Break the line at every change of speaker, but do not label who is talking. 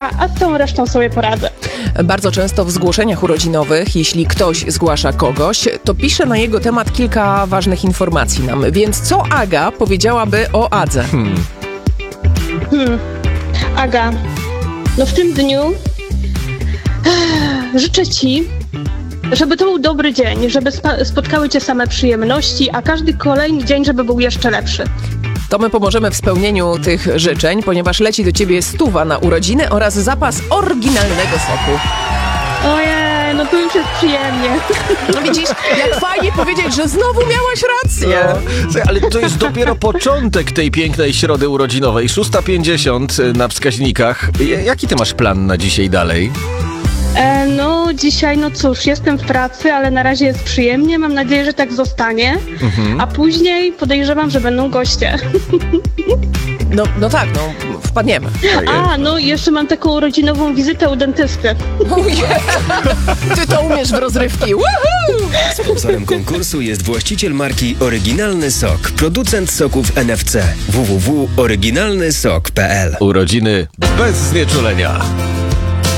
a z całą resztą sobie poradzę.
Bardzo często w zgłoszeniach urodzinowych, jeśli ktoś zgłasza kogoś, to pisze na jego temat kilka ważnych informacji nam. Więc co Aga powiedziałaby o Adze?
Aga, no w tym dniu życzę Ci, żeby to był dobry dzień, żeby spotkały Cię same przyjemności, a każdy kolejny dzień, żeby był jeszcze lepszy.
To my pomożemy w spełnieniu tych życzeń, ponieważ leci do Ciebie 100 na urodziny oraz zapas oryginalnego soku.
Ojej, no to już jest przyjemnie.
No widzisz, jak fajnie powiedzieć, że znowu miałaś rację.
No, ale to jest dopiero początek tej pięknej środy urodzinowej. 6:50 na wskaźnikach. Jaki ty masz plan na dzisiaj dalej?
No dzisiaj, no cóż, jestem w pracy, ale na razie jest przyjemnie. Mam nadzieję, że tak zostanie. A później podejrzewam, że będą goście.
No tak, wpadniemy.
A, no jeszcze mam taką urodzinową wizytę u dentysty.
Ty to umiesz w rozrywki. Woohoo!
Sponsorem konkursu jest właściciel marki Oryginalny Sok, producent soków NFC. www.oryginalnysok.pl.
Urodziny bez znieczulenia.